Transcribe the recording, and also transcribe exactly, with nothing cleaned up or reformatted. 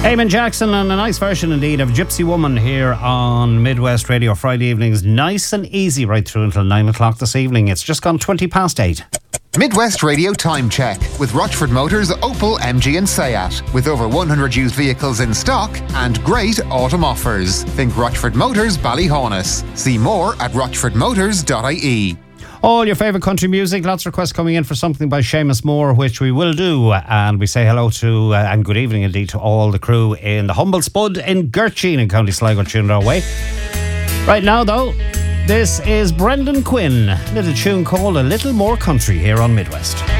Eamon Jackson and a nice version indeed of Gypsy Woman here on Midwest Radio. Friday evenings, nice and easy right through until nine o'clock this evening. It's just gone twenty past eight. Midwest Radio Time Check with Rochford Motors, Opel, M G and Seat. With over one hundred used vehicles in stock and great autumn offers. Think Rochford Motors, Ballyhonus. See more at rochford motors dot I E. All your favourite country music, lots of requests coming in for something by Seamus Moore, which we will do. And we say hello to, uh, and good evening indeed, to all the crew in the Humble Spud in Gertchine in County Sligo, tuned our way. Right now, though, this is Brendan Quinn, a little tune called A Little More Country here on Midwest.